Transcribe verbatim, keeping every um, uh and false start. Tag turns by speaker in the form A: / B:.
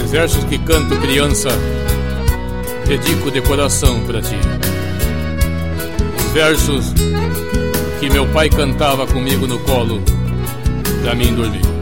A: Os versos que canto criança, dedico de coração pra ti. Os versos que meu pai cantava comigo no colo, pra mim dormir.